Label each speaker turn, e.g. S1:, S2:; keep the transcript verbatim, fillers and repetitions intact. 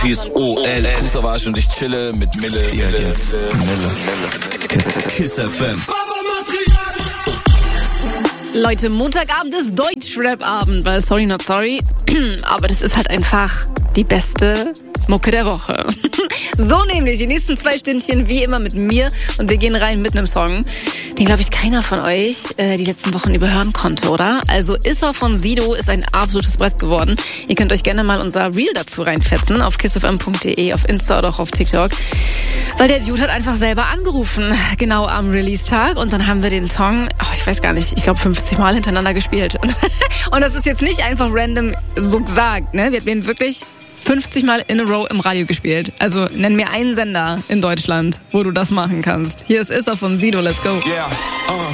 S1: P S O L L. Savage und ich chille mit Mille. Ja, jetzt. Mille. Kiss, Kiss F M.
S2: Leute, Montagabend ist Deutschrap-Abend, weil sorry not sorry, aber das ist halt einfach die beste Mucke der Woche. So nämlich, die nächsten zwei Stündchen wie immer mit mir und wir gehen rein mit einem Song, den glaube ich keiner von euch äh, die letzten Wochen überhören konnte, oder? Also Issa von Sido ist ein absolutes Brett geworden. Ihr könnt euch gerne mal unser Reel dazu reinfetzen auf kissfm punkt de, auf Insta oder auch auf TikTok. Weil der Dude hat einfach selber angerufen, genau am Release-Tag. Und dann haben wir den Song, oh, ich weiß gar nicht, ich glaube fünfzig Mal hintereinander gespielt. Und, und das ist jetzt nicht einfach random so gesagt, ne? Wir haben ihn wirklich fünfzig Mal in a row im Radio gespielt. Also nenn mir einen Sender in Deutschland, wo du das machen kannst. Hier ist Issa von Sido, let's go.
S3: Yeah, uh.